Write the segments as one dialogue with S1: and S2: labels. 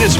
S1: is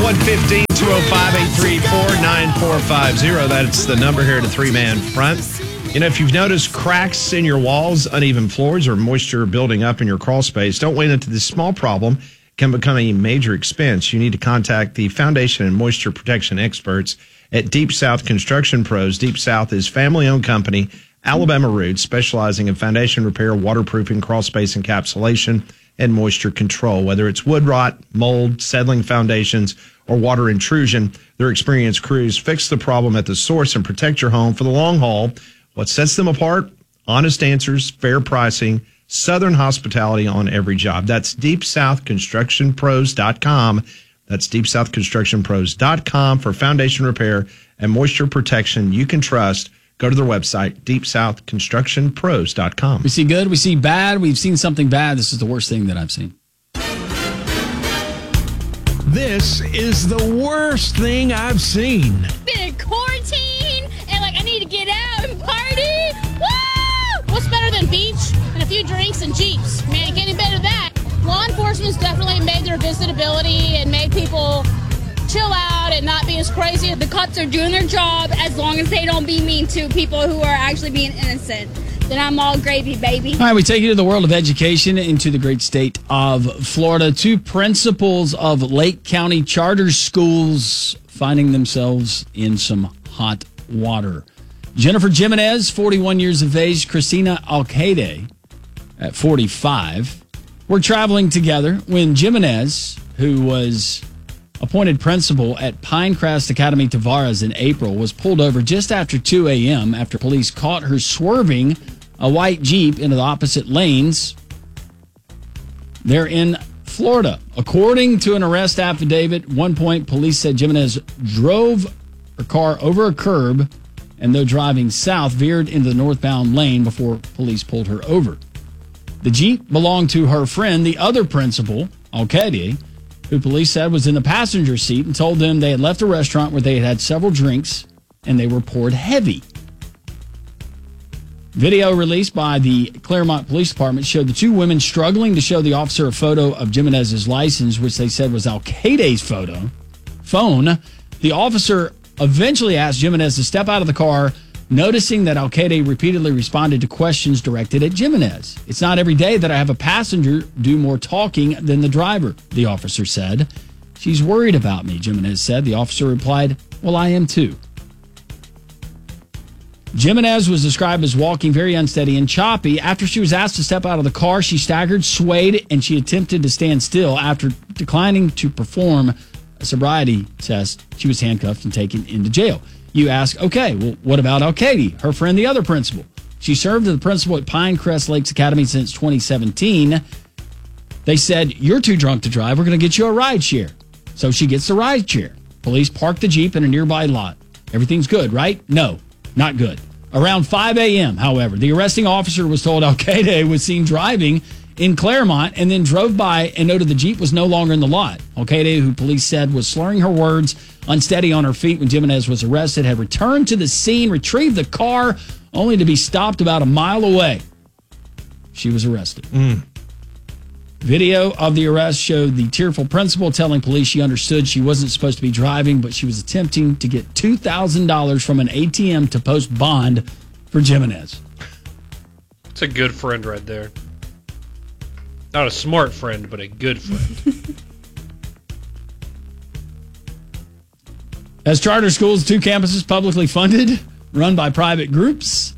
S1: 115-205-834-9450. That's the number here to Three-Man Front. You know, if you've noticed cracks in your walls, uneven floors, or moisture building up in your crawl space, don't wait until this small problem can become a major expense. You need to contact the foundation and moisture protection experts at Deep South Construction Pros. Deep South is family-owned company, Alabama roots, specializing in foundation repair, waterproofing, crawl space encapsulation, and moisture control. Whether it's wood rot, mold, settling foundations, or water intrusion, their experienced crews fix the problem at the source and protect your home for the long haul. What sets them apart? Honest answers, fair pricing, Southern hospitality on every job. That's DeepSouthConstructionPros.com. That's DeepSouthConstructionPros.com for foundation repair and moisture protection you can trust. Go to their website, DeepSouthConstructionPros.com.
S2: We see good, we see bad. We've seen something bad. This is the worst thing that I've seen.
S3: This is the worst thing I've seen.
S4: Been in quarantine, and I need to get out and party. Woo! What's better than beach and a few drinks and Jeeps? Man, it can't get better than that. Law enforcement's definitely made their visitability and made people chill out and not be as crazy. The cops are doing their job as long as they don't be mean to people who are actually being innocent. Then I'm all gravy, baby.
S2: All right, we take you to the world of education, into the great state of Florida. Two principals of Lake County charter schools finding themselves in some hot water. Jennifer Jimenez, 41 years of age, Christina Alcaide, at 45, were traveling together when Jimenez, who was appointed principal at Pinecrest Academy Tavares in April, was pulled over just after 2 a.m. after police caught her swerving a white Jeep into the opposite lanes. They're in Florida. According to an arrest affidavit, at one point, police said Jimenez drove her car over a curb and, though driving south, veered into the northbound lane before police pulled her over. The Jeep belonged to her friend, the other principal, Alcaide, who police said was in the passenger seat, and told them they had left a restaurant where they had had several drinks and they were poured heavy. Video released by the Claremont Police Department showed the two women struggling to show the officer a photo of Jimenez's license, which they said was Alcaide's phone. The officer eventually asked Jimenez to step out of the car, noticing that Alcaide repeatedly responded to questions directed at Jimenez. It's not every day that I have a passenger do more talking than the driver, the officer said. She's worried about me, Jimenez said. The officer replied, well, I am too. Jimenez was described as walking very unsteady and choppy. After she was asked to step out of the car, she staggered, swayed, and she attempted to stand still. After declining to perform a sobriety test, she was handcuffed and taken into jail. You ask, okay, well, what about Alcaide, her friend, the other principal? She served as the principal at Pinecrest Lakes Academy since 2017. They said, you're too drunk to drive. We're going to get you a ride share. So she gets the ride share. Police park the Jeep in a nearby lot. Everything's good, right? No, not good. Around 5 a.m., however, the arresting officer was told Alcaide was seen driving in Claremont and then drove by and noted the Jeep was no longer in the lot. Alcaide, who police said was slurring her words, unsteady on her feet when Jimenez was arrested, had returned to the scene, retrieved the car, only to be stopped about a mile away. She was arrested. Video of the arrest showed the tearful principal telling police she understood she wasn't supposed to be driving, but she was attempting to get $2,000 from an ATM to post bond for Jimenez.
S5: It's a good friend right there. Not a smart friend, but a good friend.
S2: As charter schools, two campuses publicly funded, run by private groups.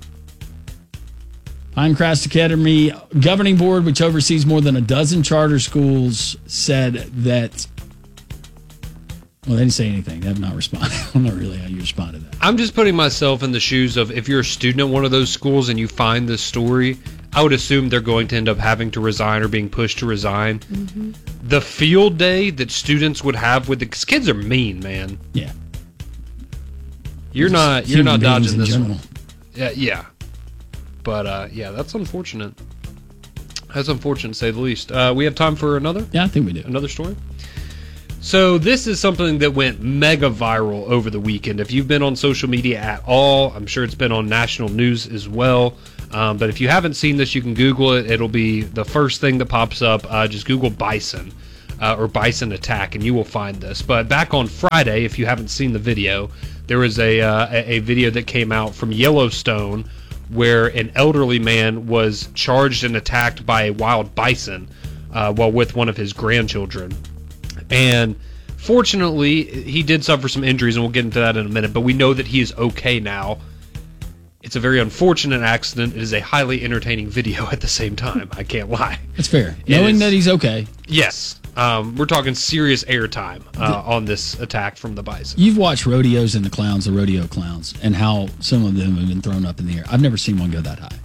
S2: Pinecrest Academy Governing Board, which oversees more than a dozen charter schools, said that, well, they didn't say anything. They have not responded. I don't know really how you respond to that.
S5: I'm just putting myself in the shoes of if you're a student at one of those schools and you find this story, I would assume they're going to end up having to resign or being pushed to resign. Mm-hmm. The field day that students would have with the kids are mean, man.
S2: Yeah.
S5: You're not dodging this
S2: general.
S5: one. Yeah. But, yeah, that's unfortunate. That's unfortunate, to say the least. We have time for another?
S2: Yeah, I think we do.
S5: Another story? So this is something that went mega viral over the weekend. If you've been on social media at all, I'm sure it's been on national news as well. But if you haven't seen this, you can Google it. It'll be the first thing that pops up. Just Google bison. or bison attack, and you will find this. But back on Friday, if you haven't seen the video, there was a video that came out from Yellowstone where an elderly man was charged and attacked by a wild bison while with one of his grandchildren. And fortunately, he did suffer some injuries, and we'll get into that in a minute, but we know that he is okay now. It's a very unfortunate accident. It is a highly entertaining video at the same time. I can't lie.
S2: That's fair. Knowing that he's okay.
S5: Yes. We're talking serious airtime on this attack from the bison.
S2: You've watched rodeos and the rodeo clowns, and how some of them have been thrown up in the air. I've never seen one go that high.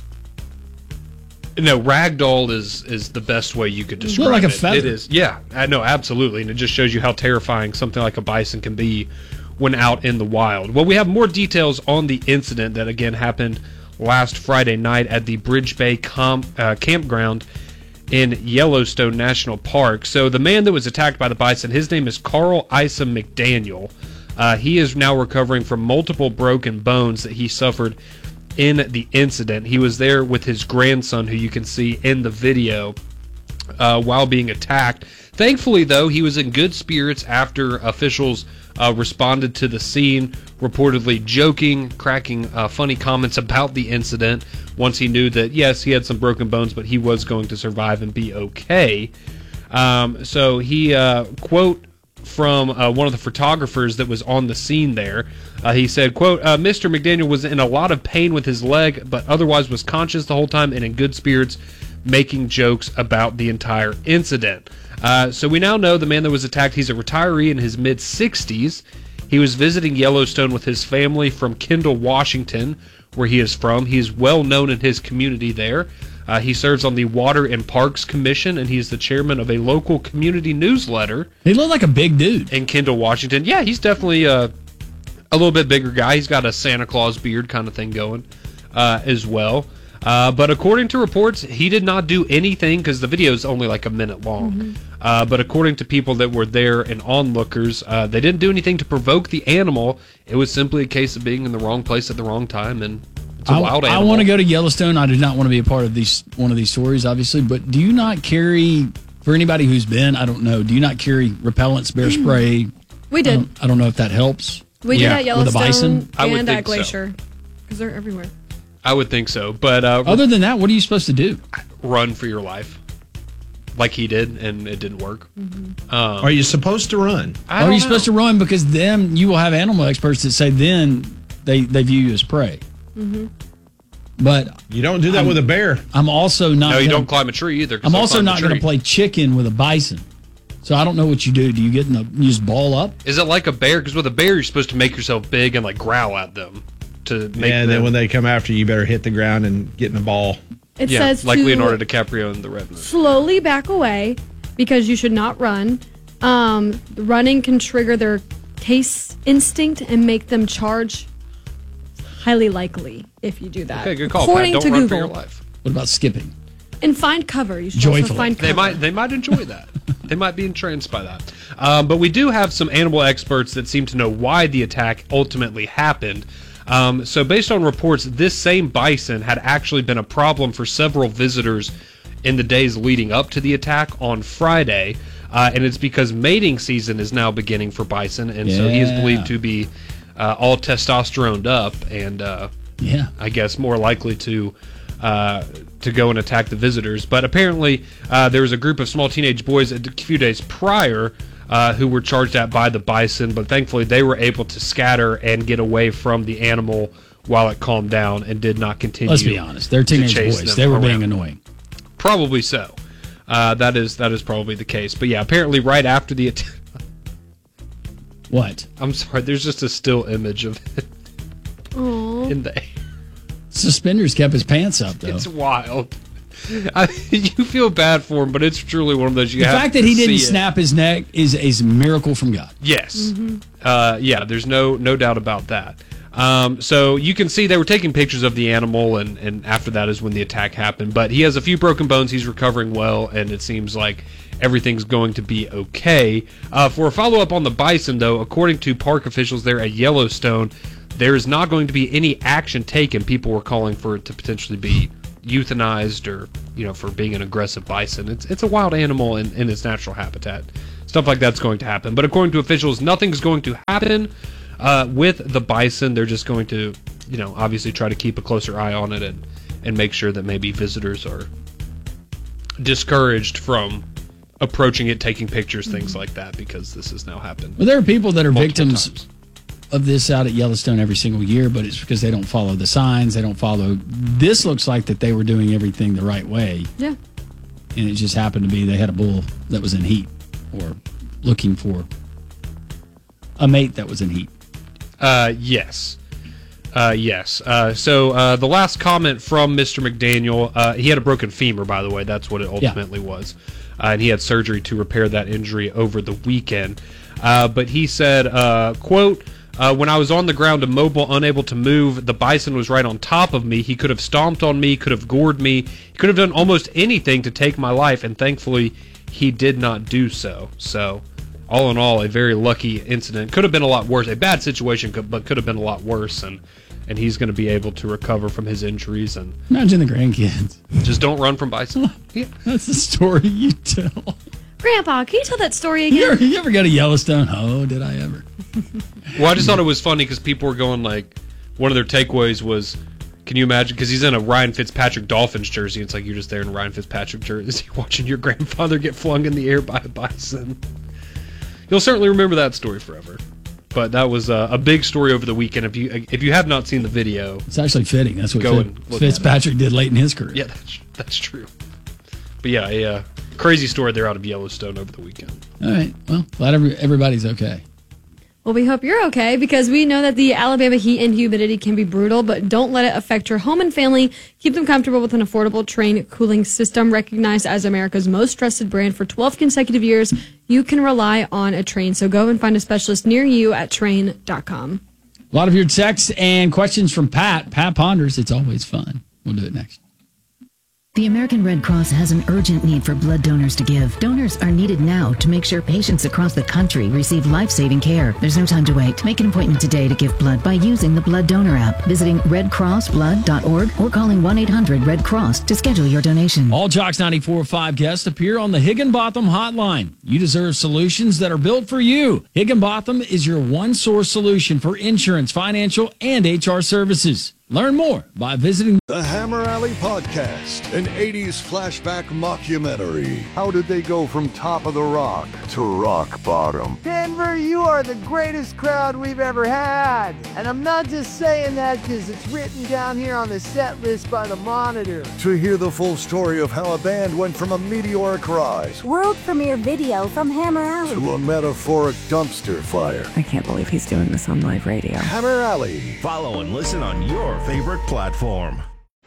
S5: No, ragdoll is the best way you could describe
S2: like
S5: it.
S2: a feather.
S5: It is. Yeah, no, absolutely. And it just shows you how terrifying something like a bison can be when out in the wild. Well, we have more details on the incident that, again, happened last Friday night at the Bridge Bay campground in Yellowstone National Park. So the man that was attacked by the bison, his name is Carl Isom McDaniel. He is now recovering from multiple broken bones that he suffered in the incident. He was there with his grandson, who you can see in the video, while being attacked. Thankfully, though, he was in good spirits after officials responded to the scene, reportedly joking, cracking funny comments about the incident once he knew that, yes, he had some broken bones, but he was going to survive and be okay. So he, quote from one of the photographers that was on the scene there, he said, quote, Mr. McDaniel was in a lot of pain with his leg, but otherwise was conscious the whole time and in good spirits, making jokes about the entire incident. So we now know the man that was attacked, he's a retiree in his mid-60s. He was visiting Yellowstone with his family from Kendall, Washington, where he is from. He is well known in his community there. He serves on the Water and Parks Commission, and he's the chairman of a local community newsletter.
S2: He looked like a big dude.
S5: In Kendall, Washington. Yeah, he's definitely a little bit bigger guy. He's got a Santa Claus beard kind of thing going as well. But according to reports, he did not do anything, because the video is only like a minute long. Mm-hmm. But according to people that were there and onlookers, they didn't do anything to provoke the animal. It was simply a case of being in the wrong place at the wrong time, and it's a wild animal.
S2: I want to go to Yellowstone. I do not want to be a part of one of these stories, obviously. But do you not carry, for anybody who's been, I don't know, do you not carry repellents, bear spray?
S6: We did.
S2: I don't know if that helps.
S6: We did at Yellowstone
S2: with a bison?
S6: and at Glacier, because they're everywhere.
S5: I would think so, but
S2: other than that, what are you supposed to do?
S5: Run for your life, like he did, and it didn't work.
S6: Mm-hmm.
S1: Are you supposed to run?
S2: Are you supposed to run? Because then you will have animal experts that say then they view you as prey.
S6: Mm-hmm.
S2: But
S1: you don't do that with a bear.
S2: I'm also not.
S5: No, you don't climb a tree either.
S2: I'm also not going to play chicken with a bison. So I don't know what you do. Do you you just ball up?
S5: Is it like a bear? Because with a bear, you're supposed to make yourself big and like growl at them. To make
S1: and then when they come after you, you better hit the ground and get in a ball.
S6: It says
S5: like
S6: to
S5: Leonardo DiCaprio in The Revenant.
S6: Slowly back away, because you should not run. Running can trigger their case instinct and make them charge. Highly likely if you do that.
S5: Okay, good call.
S6: According
S5: Pat.
S6: to
S5: Don't run
S6: Google.
S5: for your life.
S2: What about skipping?
S6: And find cover. You should also find cover.
S5: They might enjoy that. They might be entranced by that. But we do have some animal experts that seem to know why the attack ultimately happened. So based on reports, this same bison had actually been a problem for several visitors in the days leading up to the attack on Friday. And it's because mating season is now beginning for bison. And so he is believed to be all testosteroned up and I guess more likely to go and attack the visitors. But apparently there was a group of small teenage boys a few days prior who were charged at by the bison, but thankfully they were able to scatter and get away from the animal while it calmed down and did not continue.
S2: Let's be honest, they're teenage boys. They were being annoying.
S5: Probably so. That is probably the case. But yeah, apparently right after the attack.
S2: What?
S5: I'm sorry, there's just a still image of it in the air.
S2: Suspenders kept his pants up, though.
S5: It's wild. You feel bad for him, but it's truly one of those.
S2: The fact that he didn't snap his neck is a miracle from God.
S5: Yes. Mm-hmm. There's no doubt about that. So you can see they were taking pictures of the animal, and after that is when the attack happened. But he has a few broken bones. He's recovering well, and it seems like everything's going to be okay. For a follow-up on the bison, though, according to park officials there at Yellowstone, there is not going to be any action taken. People were calling for it to potentially be euthanized or, for being an aggressive bison. It's a wild animal in its natural habitat. Stuff like that's going to happen. But according to officials, nothing's going to happen with the bison. They're just going to, obviously try to keep a closer eye on it and make sure that maybe visitors are discouraged from approaching it, taking pictures, things like that, because this has now happened.
S2: Well, there are people that are victims
S5: times
S2: of this out at Yellowstone every single year, but it's because they don't follow the signs. They don't follow. This looks like that they were doing everything the right way.
S6: Yeah.
S2: And it just happened to be they had a bull that was in heat or looking for a mate that was in heat.
S5: Yes. So the last comment from Mr. McDaniel, he had a broken femur, by the way. That's what it ultimately was. And he had surgery to repair that injury over the weekend. But he said, quote, when I was on the ground immobile, unable to move, the bison was right on top of me. He could have stomped on me, could have gored me. He could have done almost anything to take my life, and thankfully he did not do so. So, all in all, a very lucky incident. Could have been a lot worse. A bad situation, but could have been a lot worse. And he's going to be able to recover from his injuries. And
S2: imagine the grandkids.
S5: Just don't run from bison.
S2: Yeah. That's the story you tell.
S6: Grandpa, can you tell that story again?
S2: You ever go to Yellowstone? Oh, did I ever?
S5: Well, I just thought it was funny because people were going like, one of their takeaways was, can you imagine? Because he's in a Ryan Fitzpatrick Dolphins jersey. It's like you're just there in a Ryan Fitzpatrick jersey watching your grandfather get flung in the air by a bison. You'll certainly remember that story forever. But that was a big story over the weekend. If you have not seen the video,
S2: it's actually fitting. That's what
S5: Fitzpatrick
S2: Fitzpatrick did late in his career.
S5: Yeah, that's true. But yeah, a crazy story there out of Yellowstone over the weekend.
S2: All right. Well, glad everybody's okay.
S6: Well, we hope you're okay, because we know that the Alabama heat and humidity can be brutal, but don't let it affect your home and family. Keep them comfortable with an affordable Trane cooling system. Recognized as America's most trusted brand for 12 consecutive years, you can rely on a Trane. So go and find a specialist near you at Trane.com.
S2: A lot of your texts and questions from Pat. Pat ponders. It's always fun. We'll do it next.
S7: The American Red Cross has an urgent need for blood donors to give. Donors are needed now to make sure patients across the country receive life-saving care. There's no time to wait. Make an appointment today to give blood by using the Blood Donor app, visiting redcrossblood.org or calling 1-800-RED-CROSS to schedule your donation.
S2: All Jocks 94.5 guests appear on the Higginbotham Hotline. You deserve solutions that are built for you. Higginbotham is your one-source solution for insurance, financial, and HR services. Learn more by visiting
S8: the Hammer Alley Podcast, an 80s flashback mockumentary. How did they go from top of the rock to rock bottom?
S9: Denver, you are the greatest crowd we've ever had. And I'm not just saying that because it's written down here on the set list by the Monitor.
S8: To hear the full story of how a band went from a meteoric rise,
S10: world premiere video from Hammer Alley,
S8: to a metaphoric dumpster fire.
S11: I can't believe he's doing this on live radio.
S8: Hammer Alley.
S12: Follow and listen on your favorite platform.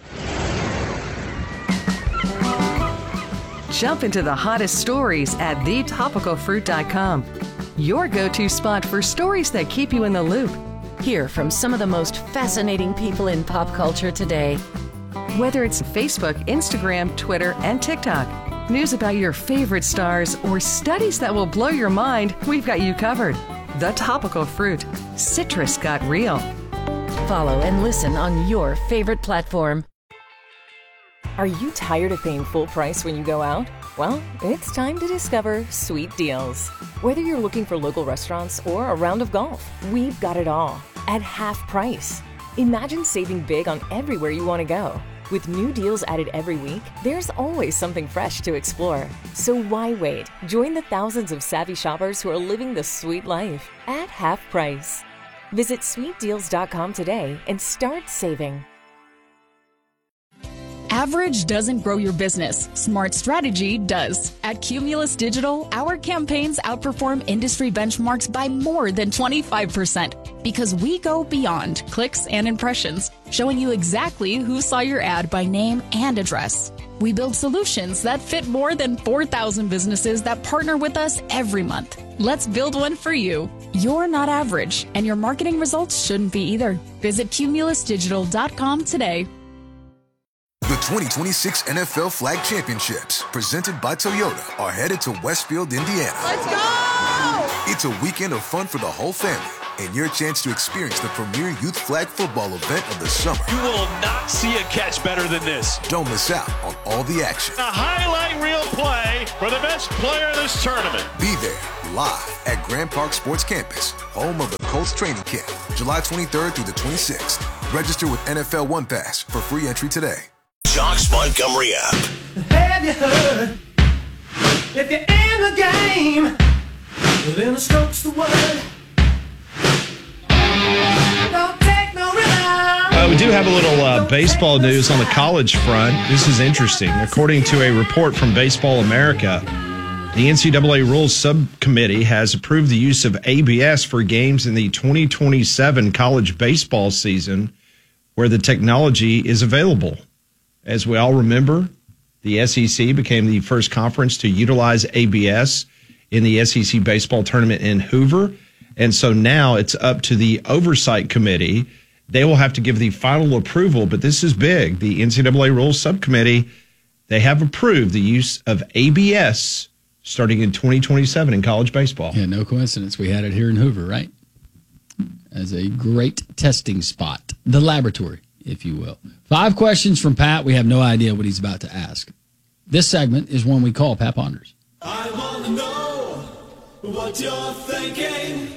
S13: Jump into the hottest stories at thetopicalfruit.com. Your go-to spot for stories that keep you in the loop.
S14: Hear from some of the most fascinating people in pop culture today.
S13: Whether it's Facebook, Instagram, Twitter, and TikTok, news about your favorite stars, or studies that will blow your mind, we've got you covered. The Topical Fruit. Citrus got real.
S14: Follow and listen on your favorite platform.
S15: Are you tired of paying full price when you go out? Well, it's time to discover Sweet Deals. Whether you're looking for local restaurants or a round of golf, we've got it all at half price. Imagine saving big on everywhere you want to go. With new deals added every week, there's always something fresh to explore. So why wait? Join the thousands of savvy shoppers who are living the sweet life at half price. Visit sweetdeals.com today and start saving.
S16: Average doesn't grow your business. Smart strategy does. At Cumulus Digital, our campaigns outperform industry benchmarks by more than 25% because we go beyond clicks and impressions, showing you exactly who saw your ad by name and address. We build solutions that fit more than 4,000 businesses that partner with us every month. Let's build one for you. You're not average, and your marketing results shouldn't be either. Visit cumulusdigital.com today.
S17: The 2026 NFL Flag Championships, presented by Toyota, are headed to Westfield, Indiana.
S9: Let's go!
S17: It's a weekend of fun for the whole family. and your chance to experience the premier youth flag football event of the summer.
S12: You will not see a catch better than this.
S17: Don't miss out on all the action.
S12: A highlight reel play for the best player in this tournament.
S17: Be there live at Grand Park Sports Campus, home of the Colts training camp, July 23rd through the 26th. Register with NFL One Pass for free entry today.
S12: Jock's Montgomery app.
S18: Have you heard? If you're in the game, then the stroke's the word. Don't take no rhythm.
S1: We do have a little baseball news on the college front. This is interesting. According to a report from Baseball America, the NCAA Rules Subcommittee has approved the use of ABS for games in the 2027 college baseball season where the technology is available. As we all remember, the SEC became the first conference to utilize ABS in the SEC baseball tournament in Hoover. And so now it's up to the Oversight Committee. They will have to give the final approval, but this is big. The NCAA Rules Subcommittee, they have approved the use of ABS starting in 2027 in college baseball.
S2: Yeah, no coincidence. We had it here in Hoover, right? As a great testing spot. The laboratory, if you will. 5 questions from Pat. We have no idea what he's about to ask. This segment is one we call Pat Ponders.
S18: I want to know what you're thinking.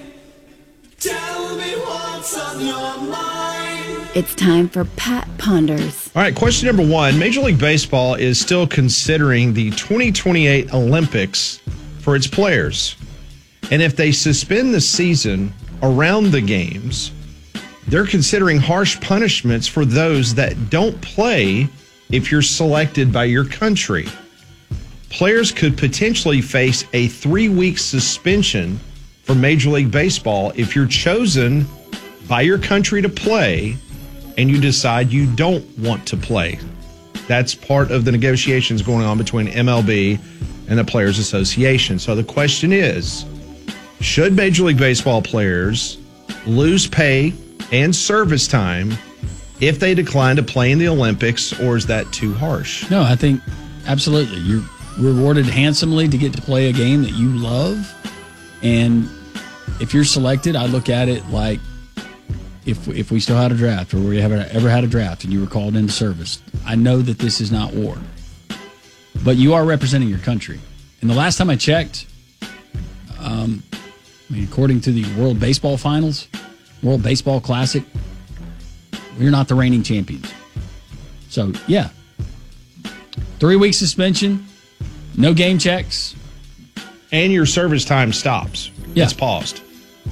S18: Tell me what's on your mind.
S19: It's time for Pat Ponders.
S1: All right, question number 1. Major League Baseball is still considering the 2028 Olympics for its players. And if they suspend the season around the games, they're considering harsh punishments for those that don't play if you're selected by your country. Players could potentially face a 3-week suspension for Major League Baseball if you're chosen by your country to play and you decide you don't want to play. That's part of the negotiations going on between MLB and the Players Association. So the question is, should Major League Baseball players lose pay and service time if they decline to play in the Olympics, or is that too harsh?
S2: No, I think absolutely. You're rewarded handsomely to get to play a game that you love. And if you're selected, I look at it like if we still had a draft, or we ever had a draft and you were called into service, I know that this is not war. But you are representing your country. And the last time I checked, according to the World Baseball Finals, World Baseball Classic, we're not the reigning champions. So, yeah. 3-week suspension, no game checks.
S1: And your service time stops.
S2: Yeah.
S1: It's paused.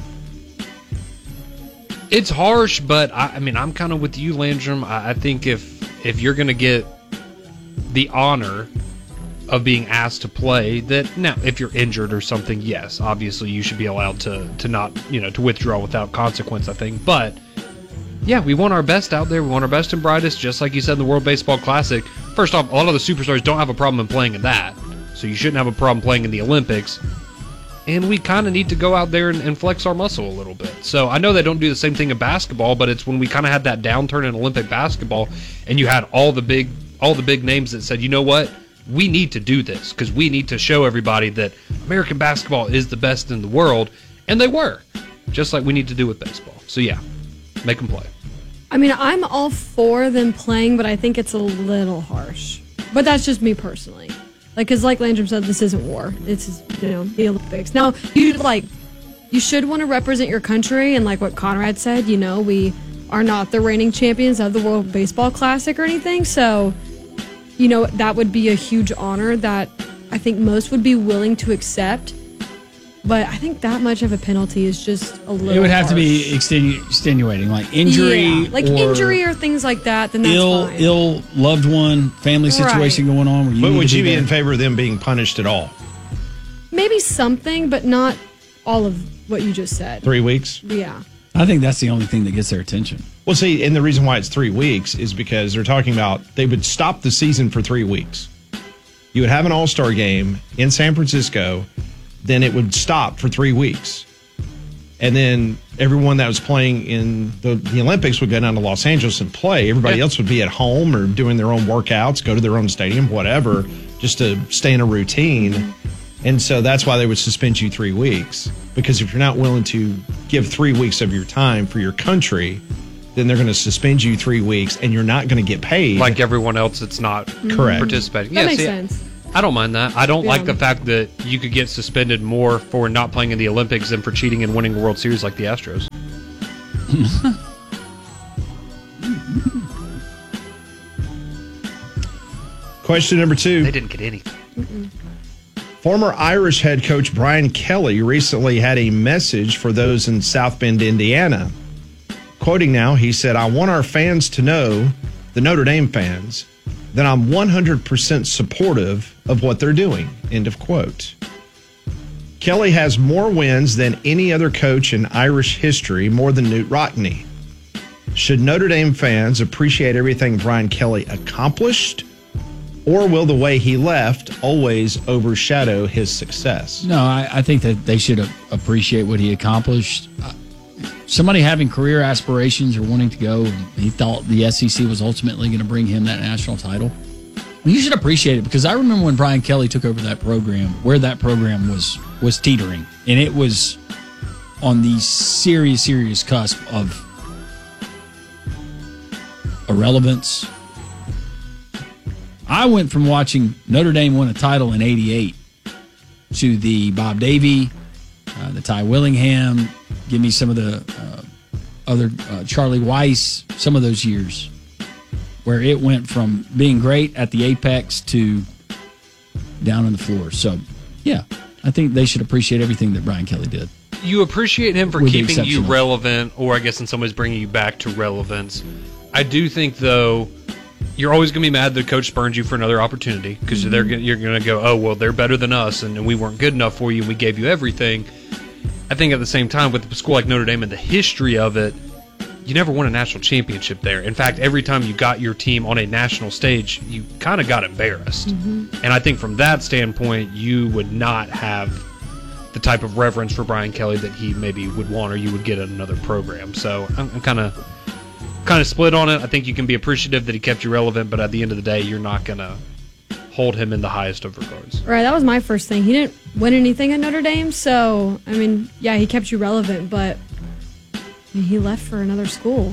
S5: It's harsh, but I'm kind of with you, Landrum. I think if you're going to get the honor of being asked to play, that now if you're injured or something, yes, obviously you should be allowed to not, to withdraw without consequence, I think. But yeah, we want our best out there. We want our best and brightest, just like you said in the World Baseball Classic. First off, a lot of the superstars don't have a problem in playing in that, so you shouldn't have a problem playing in the Olympics. And we kind of need to go out there and flex our muscle a little bit. So I know they don't do the same thing in basketball, but it's when we kind of had that downturn in Olympic basketball, and you had all the big names that said, you know what, we need to do this because we need to show everybody that American basketball is the best in the world, and they were, just like we need to do with baseball. So yeah, make them play.
S6: I'm all for them playing, but I think it's a little harsh. But that's just me personally. Because like Landrum said, this isn't war. It's the Olympics. Now, you should want to represent your country, and like what Conrad said, we are not the reigning champions of the World Baseball Classic or anything. So, that would be a huge honor that I think most would be willing to accept. But I think that much of a penalty is just a little.
S2: It would have
S6: harsh.
S2: to be extenuating, like injury,
S6: injury or things like that. Then that's fine.
S2: Ill loved one, family situation going on.
S1: But would you be in favor of them being punished at all?
S6: Maybe something, but not all of what you just said.
S1: 3 weeks?
S6: Yeah.
S2: I think that's the only thing that gets their attention.
S1: Well, see, and the reason why it's 3 weeks is because they're talking about they would stop the season for 3 weeks. You would have an all-star game in San Francisco, then it would stop for 3 weeks. And then everyone that was playing in the Olympics would go down to Los Angeles and play. Everybody else would be at home or doing their own workouts, go to their own stadium, whatever, just to stay in a routine. And so that's why they would suspend you 3 weeks. Because if you're not willing to give 3 weeks of your time for your country, then they're going to suspend you 3 weeks and you're not going to get paid.
S5: Like everyone else that's not
S1: Correct.
S5: participating.
S6: That makes sense.
S5: I don't mind that. I don't like the fact that you could get suspended more for not playing in the Olympics than for cheating and winning a World Series like the Astros.
S1: Question number 2.
S5: They didn't get anything.
S1: Former Irish head coach Brian Kelly recently had a message for those in South Bend, Indiana. Quoting now, he said, "I want our fans to know, the Notre Dame fans, that I'm 100% supportive of what they're doing." End of quote. Kelly has more wins than any other coach in Irish history, more than Knute Rockne. Should Notre Dame fans appreciate everything Brian Kelly accomplished, or will the way he left always overshadow his success?
S2: No, I think that they should appreciate what he accomplished. Somebody having career aspirations or wanting to go, and he thought the SEC was ultimately going to bring him that national title. You should appreciate it, because I remember when Brian Kelly took over that program, where that program was teetering, and it was on the serious cusp of irrelevance. I went from watching Notre Dame win a title in '88 to the Bob Davie, the Ty Willingham, give me some of the other Charlie Weiss, some of those years where it went from being great at the apex to down on the floor. So, yeah, I think they should appreciate everything that Brian Kelly did.
S5: You appreciate him for
S2: With the
S5: keeping you
S2: exception of-
S5: relevant, or I guess in some ways bringing you back to relevance. I do think, though, you're always going to be mad that the coach spurns you for another opportunity, because you're going to go, oh, well, they're better than us, and we weren't good enough for you, and we gave you everything. I think at the same time, with a school like Notre Dame and the history of it, you never won a national championship there. In fact, every time you got your team on a national stage, you kind of got embarrassed. And I think from that standpoint, you would not have the type of reverence for Brian Kelly that he maybe would want, or you would get at another program. So I'm kind of split on it. I think you can be appreciative that he kept you relevant, but at the end of the day, you're not going to hold him in the highest of regards.
S6: Right, that was my first thing. He didn't win anything at Notre Dame, so, I mean, yeah, he kept you relevant, but he left for another school.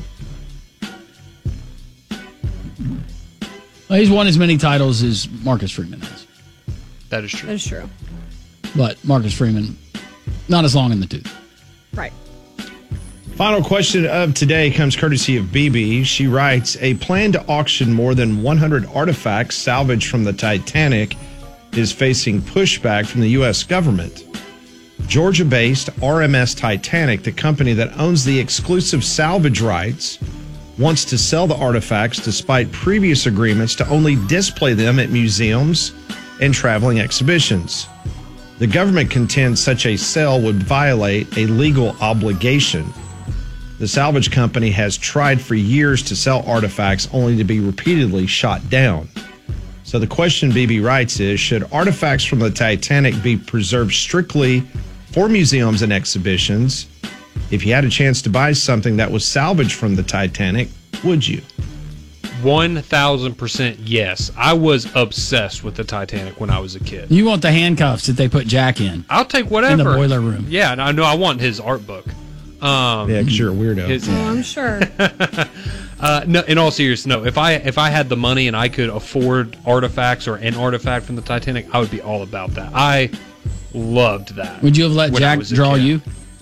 S2: Well, he's won as many titles as Marcus Freeman has.
S5: That is true.
S6: That is true.
S2: But Marcus Freeman, not as long in the tooth.
S6: Right.
S1: Final question of today comes courtesy of BB. She writes, a plan to auction more than 100 artifacts salvaged from the Titanic is facing pushback from the U.S. government. Georgia-based RMS Titanic, the company that owns the exclusive salvage rights, wants to sell the artifacts despite previous agreements to only display them at museums and traveling exhibitions. The government contends such a sale would violate a legal obligation. The salvage company has tried for years to sell artifacts only to be repeatedly shot down. So the question BB writes is, should artifacts from the Titanic be preserved strictly for museums and exhibitions? If you had a chance to buy something that was salvaged from the Titanic, would you?
S5: 1,000% yes. I was obsessed with the Titanic when I was a kid.
S2: You want the handcuffs that they put Jack in.
S5: I'll take whatever.
S2: In the boiler room.
S5: Yeah, I know. I want his art book.
S1: Yeah, because you're a weirdo.
S6: Oh, I'm sure.
S5: No, in all seriousness, no. If I had the money and I could afford artifacts or an artifact from the Titanic, I would be all about that. I loved that.
S2: Would you have let
S5: when I
S2: Jack
S5: was a
S2: draw
S5: kid.
S2: you?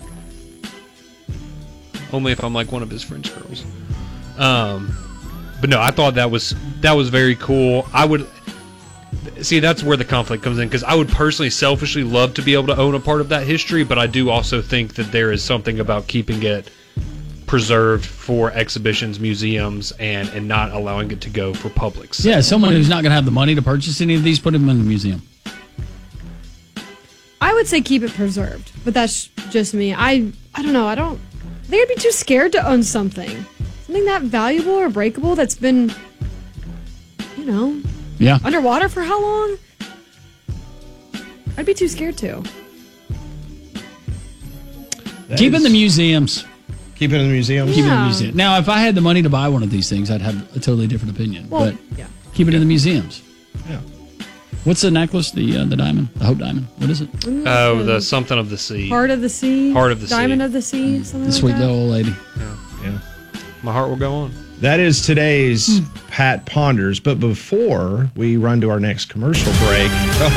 S5: Only if I'm like one of his French girls. But no, I thought that was very cool. I would see, that's where the conflict comes in, because I would personally selfishly love to be able to own a part of that history, but I do also think that there is something about keeping it preserved for exhibitions, museums, and not allowing it to go for public sale.
S2: Yeah, someone who's not going to have the money to purchase any of these, put them in the museum.
S6: I would say keep it preserved, but that's just me. I don't know. I think I'd be too scared to own something that valuable or breakable that's been, underwater for how long? I'd be too scared to.
S2: Keep it in the museums.
S1: Keep it in the museum?
S2: Keep it in the museum. Now, if I had the money to buy one of these things, I'd have a totally different opinion.
S6: Well,
S2: but keep it in the museums.
S1: Yeah.
S2: What's the necklace? The diamond, the Hope Diamond. What is it?
S5: Oh, the something of the sea.
S6: Heart of the Sea.
S5: Heart of the Sea.
S6: Diamond of the Sea. Something
S2: The sweet
S6: like that.
S2: little old lady.
S1: Yeah.
S5: My heart will go on.
S1: That is today's Pat Ponders. But before we run to our next commercial break,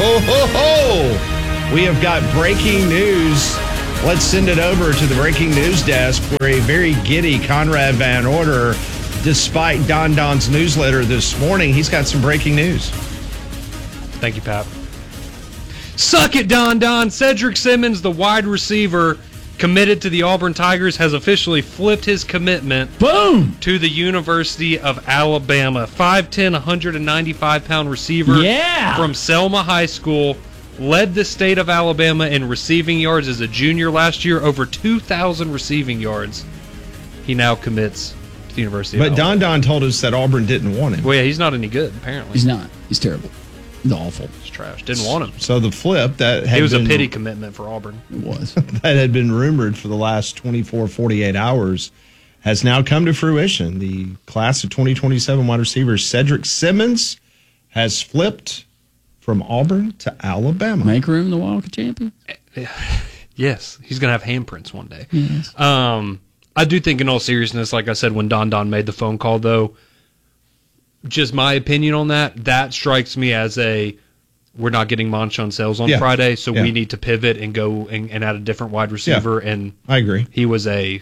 S1: we have got breaking news. Let's send it over to the breaking news desk where a very giddy Conrad Van Order, despite Don Don's newsletter this morning, he's got some breaking news.
S5: Thank you, Pat. Suck it, Don Don. Cedric Simmons, the wide receiver committed to the Auburn Tigers, has officially flipped his commitment to the University of Alabama. 5'10", 195-pound receiver from Selma High School. Led the state of Alabama in receiving yards as a junior last year, over 2,000 receiving yards. He now commits to the University of Alabama.
S1: But Don Don told us that Auburn didn't want him.
S5: Well, yeah, he's not any good, apparently.
S2: He's not. He's terrible. He's awful.
S5: He's trash. Didn't want him.
S1: So the flip that had
S5: It was
S1: been,
S5: a pity commitment for Auburn.
S2: It was.
S1: that had been rumored for the last 24, 48 hours has now come to fruition. The class of 2027 wide receiver Cedric Simmons has flipped from Auburn to Alabama.
S2: Make room, the Wildcat champion.
S5: Yes, he's going to have handprints one day.
S2: Yes.
S5: I do think, in all seriousness, like I said, when Don Don made the phone call, though, just my opinion on that strikes me as we're not getting Monshon Sales on Friday, so we need to pivot and go and add a different wide receiver.
S1: Yeah,
S5: and
S1: I agree.
S5: He was a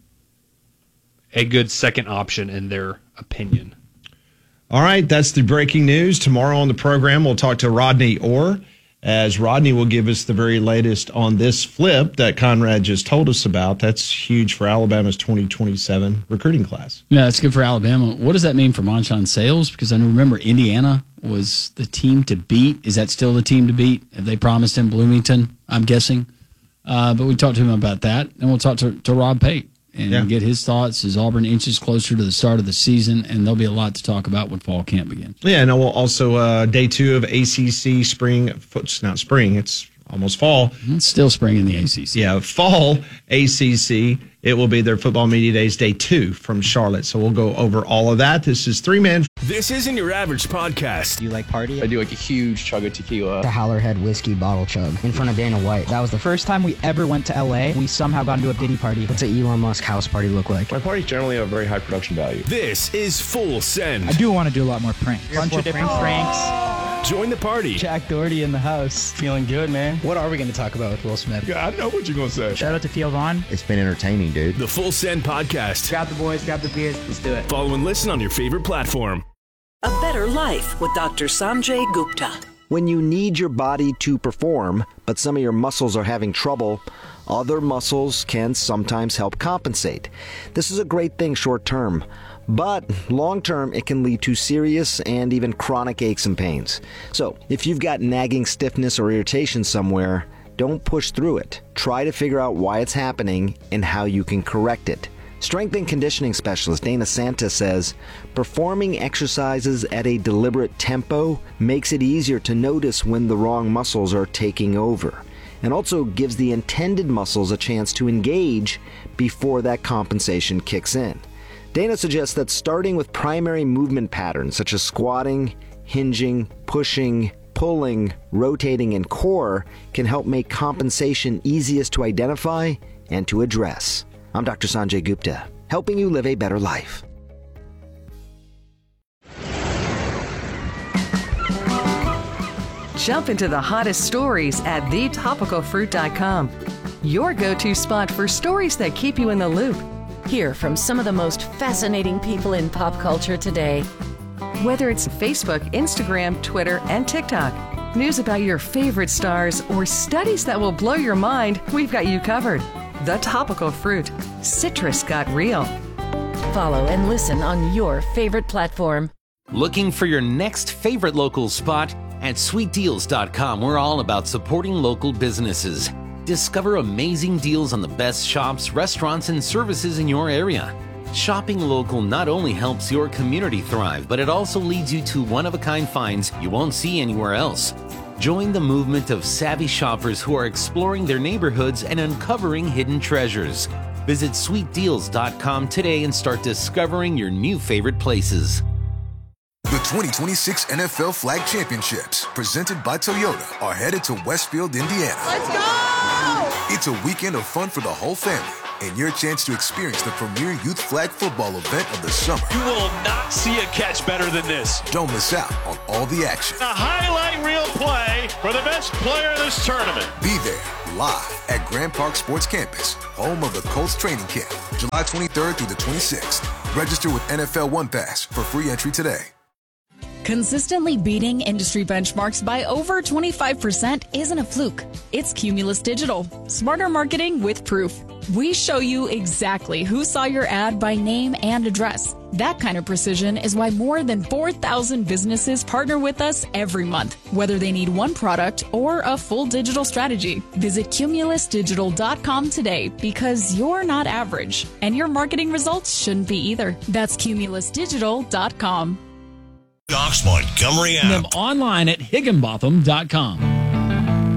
S5: good second option in their opinion.
S1: All right, that's the breaking news. Tomorrow on the program, we'll talk to Rodney Orr, as Rodney will give us the very latest on this flip that Conrad just told us about. That's huge for Alabama's 2027 recruiting class.
S2: Yeah, that's good for Alabama. What does that mean for Monshon Sales? Because I remember Indiana was the team to beat. Is that still the team to beat? Have they promised him Bloomington? I'm guessing. But we talked to him about that, and we'll talk to Rob Pate and get his thoughts as Auburn inches closer to the start of the season, and there'll be a lot to talk about when fall camp begins.
S1: Yeah, and we'll also day 2 of ACC spring. It's not spring; it's almost fall.
S2: It's still spring in the ACC.
S1: Yeah, fall ACC. It will be their football media days day 2 from Charlotte. So we'll go over all of that. This is 3-Man.
S3: This isn't your average podcast.
S20: You like party?
S21: I do like a huge chug of tequila.
S20: The Howlerhead whiskey bottle chug in front of Dana White. That was the first time we ever went to LA. We somehow got into a Diddy party. What's an Elon Musk house party look like?
S21: My parties generally have very high production value.
S3: This is Full Send.
S20: I do want to do a lot more pranks. Bunch of different pranks.
S3: Join the party.
S20: Jack Doherty in the house. Feeling good, man. What are we going to talk about with Will Smith?
S3: Yeah, I know what you're going to say.
S20: Shout out to Theo Vaughn.
S21: It's been entertaining, dude.
S3: The Full Send Podcast.
S20: Grab the boys, grab the beers. Let's do it.
S3: Follow and listen on your favorite platform.
S22: A better life with Dr. Sanjay Gupta.
S23: When you need your body to perform, but some of your muscles are having trouble, other muscles can sometimes help compensate. This is a great thing short term, but long term it can lead to serious and even chronic aches and pains. So if you've got nagging stiffness or irritation somewhere, don't push through it. Try to figure out why it's happening and how you can correct it. Strength and conditioning specialist Dana Santa says, performing exercises at a deliberate tempo makes it easier to notice when the wrong muscles are taking over, and also gives the intended muscles a chance to engage before that compensation kicks in. Dana suggests that starting with primary movement patterns such as squatting, hinging, pushing, pulling, rotating, and core can help make compensation easiest to identify and to address. I'm Dr. Sanjay Gupta, helping you live a better life.
S13: Jump into the hottest stories at thetopicalfruit.com. Your go-to spot for stories that keep you in the loop.
S14: Hear from some of the most fascinating people in pop culture today.
S13: Whether it's Facebook, Instagram, Twitter, and TikTok, news about your favorite stars, or studies that will blow your mind, we've got you covered. The Topical Fruit. Citrus got real.
S14: Follow and listen on your favorite platform.
S24: Looking for your next favorite local spot? At sweetdeals.com, we're all about supporting local businesses. Discover amazing deals on the best shops, restaurants, and services in your area. Shopping local not only helps your community thrive, but it also leads you to one-of-a-kind finds you won't see anywhere else. Join the movement of savvy shoppers who are exploring their neighborhoods and uncovering hidden treasures. Visit sweetdeals.com today and start discovering your new favorite places.
S17: The The 2026 NFL Flag Championships, presented by Toyota, are headed to Westfield, Indiana.
S18: Let's go!
S17: It's a weekend of fun for the whole family and your chance to experience the premier youth flag football event of the summer.
S12: You will not see a catch better than this.
S17: Don't miss out on all the action.
S12: A highlight reel play for the best player in this tournament.
S17: Be there live at Grand Park Sports Campus, home of the Colts training camp, July 23rd through the 26th. Register with NFL One Pass for free entry today.
S16: Consistently beating industry benchmarks by over 25% isn't a fluke. It's Cumulus Digital. Smarter marketing with proof. We show you exactly who saw your ad by name and address. That kind of precision is why more than 4,000 businesses partner with us every month, whether they need one product or a full digital strategy. Visit cumulusdigital.com today because you're not average, and your marketing results shouldn't be either. That's cumulusdigital.com.
S4: Doc's Montgomery app.
S2: Them online at higginbotham.com.